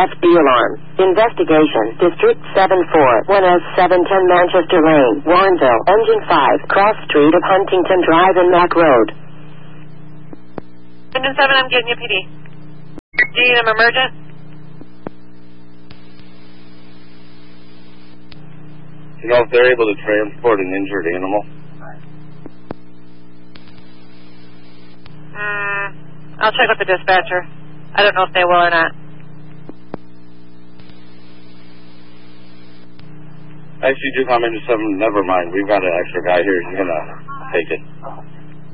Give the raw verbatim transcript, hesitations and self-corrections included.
F D alarm. Investigation. District seven four one S seven ten Manchester Lane, Warrenville. Engine five. Cross Street of Huntington Drive and Mac Road. Engine seven, I'm getting you P D. Do you need them emergent? You know if they're able to transport an injured animal? Mm, I'll check with the dispatcher. I don't know if they will or not. Actually, just I'm into seven. Never mind. We've got an extra guy here. He's gonna take it.